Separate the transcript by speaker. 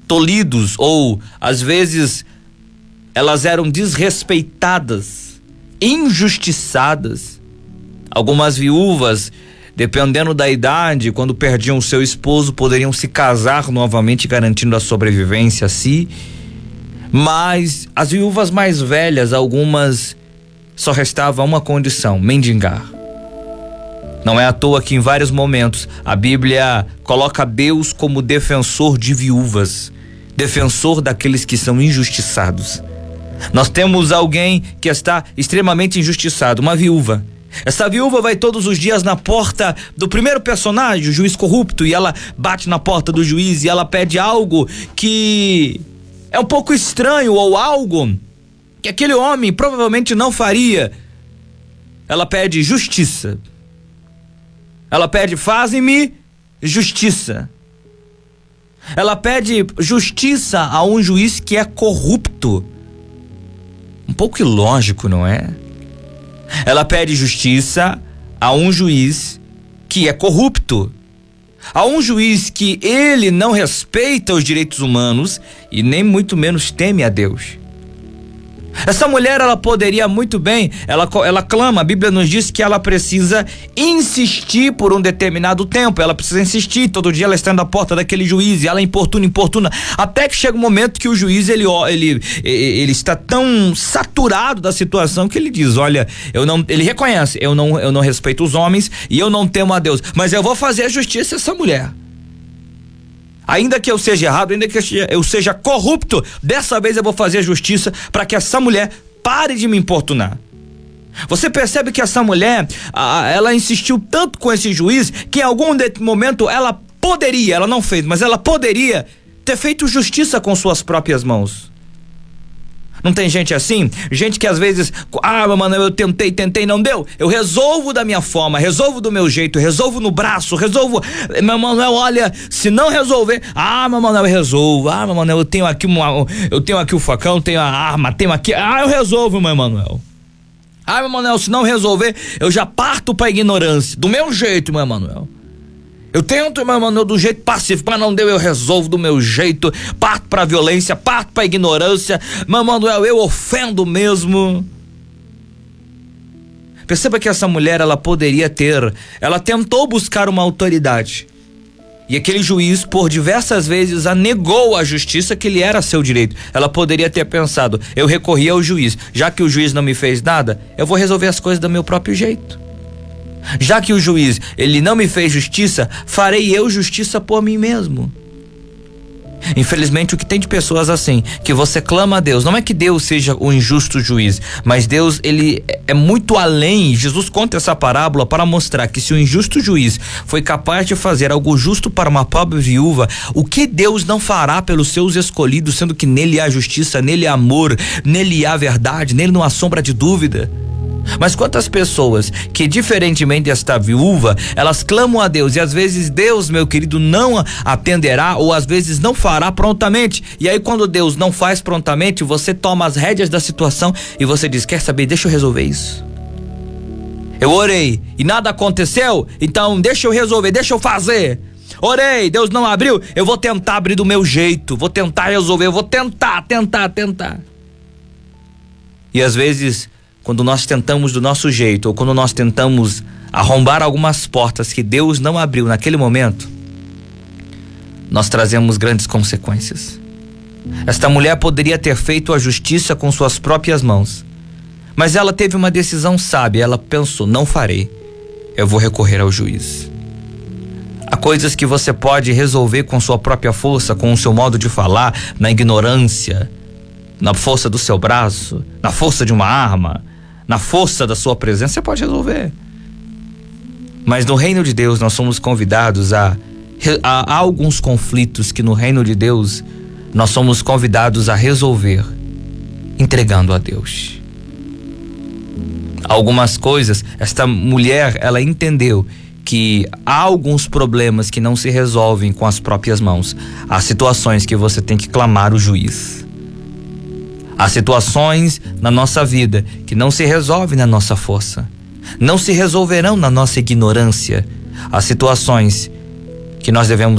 Speaker 1: tolhidos, ou às vezes elas eram desrespeitadas, injustiçadas. Algumas viúvas, dependendo da idade, quando perdiam o seu esposo, poderiam se casar novamente, garantindo a sobrevivência a si. Mas as viúvas mais velhas, algumas, só restava uma condição: mendigar. Não é à toa que em vários momentos a Bíblia coloca Deus como defensor de viúvas, defensor daqueles que são injustiçados. Nós temos alguém que está extremamente injustiçado, uma viúva. Essa viúva vai todos os dias na porta do primeiro personagem, o juiz corrupto, e ela bate na porta do juiz e ela pede algo que é um pouco estranho, ou algo que aquele homem provavelmente não faria. Ela pede justiça. Ela pede: faze-me justiça. Ela pede justiça a um juiz que é corrupto. Um pouco ilógico, não é? Ela pede justiça a um juiz que é corrupto, a um juiz que ele não respeita os direitos humanos e nem muito menos teme a Deus. Essa mulher, ela poderia muito bem, ela clama, a Bíblia nos diz que ela precisa insistir por um determinado tempo, ela precisa insistir, todo dia ela está na porta daquele juiz e ela importuna, até que chega um momento que o juiz, ele está tão saturado da situação que ele diz: olha, ele reconhece, eu não respeito os homens e eu não temo a Deus, mas eu vou fazer a justiça a essa mulher. Ainda que eu seja errado, ainda que eu seja corrupto, dessa vez eu vou fazer a justiça para que essa mulher pare de me importunar. Você percebe que essa mulher, ela insistiu tanto com esse juiz que em algum momento ela não fez, mas ela poderia ter feito justiça com suas próprias mãos. Não tem gente assim? Gente que às vezes, mano, eu tentei, não deu. Eu resolvo da minha forma, resolvo do meu jeito, resolvo no braço, resolvo. Meu Manuel, olha, se não resolver, meu Manuel, eu resolvo. Meu Manuel, eu tenho aqui o facão, tenho a arma, tenho aqui. Eu resolvo, meu Manuel. Meu Manuel, se não resolver, eu já parto pra ignorância. Do meu jeito, meu Manuel. Eu tento, meu Manuel, do jeito pacífico, mas não deu, eu resolvo do meu jeito, parto pra violência, parto pra ignorância, meu Manuel, eu ofendo mesmo. Perceba que essa mulher, ela tentou buscar uma autoridade, e aquele juiz, por diversas vezes, a negou a justiça que lhe era seu direito. Ela poderia ter pensado: eu recorri ao juiz, já que o juiz não me fez nada, eu vou resolver as coisas do meu próprio jeito. Já que o juiz, ele não me fez justiça, farei eu justiça por mim mesmo. Infelizmente, o que tem de pessoas assim, que você clama a Deus, não é que Deus seja o injusto juiz, mas Deus, ele é muito além. Jesus conta essa parábola para mostrar que se o injusto juiz foi capaz de fazer algo justo para uma pobre viúva, o que Deus não fará pelos seus escolhidos, sendo que nele há justiça, nele há amor, nele há verdade, nele não há sombra de dúvida. Mas quantas pessoas que, diferentemente desta viúva, elas clamam a Deus e às vezes Deus, meu querido, não atenderá, ou às vezes não fará prontamente. E aí, quando Deus não faz prontamente, você toma as rédeas da situação e você diz: quer saber, deixa eu resolver isso. Eu orei e nada aconteceu, então deixa eu resolver, deixa eu fazer. Orei, Deus não abriu, eu vou tentar abrir do meu jeito, vou tentar resolver, eu vou tentar. E às vezes, quando nós tentamos do nosso jeito, ou quando nós tentamos arrombar algumas portas que Deus não abriu naquele momento, nós trazemos grandes consequências. Esta mulher poderia ter feito a justiça com suas próprias mãos, mas ela teve uma decisão sábia. Ela pensou: não farei, eu vou recorrer ao juiz. Há coisas que você pode resolver com sua própria força, com o seu modo de falar, na ignorância, na força do seu braço, na força de uma arma, na força da sua presença, você pode resolver. Mas no reino de Deus nós somos convidados há alguns conflitos que no reino de Deus nós somos convidados a resolver entregando a Deus. Algumas coisas, esta mulher, ela entendeu que há alguns problemas que não se resolvem com as próprias mãos. Há situações que você tem que clamar o juiz. Há situações na nossa vida que não se resolvem na nossa força, não se resolverão na nossa ignorância. Há situações que nós devemos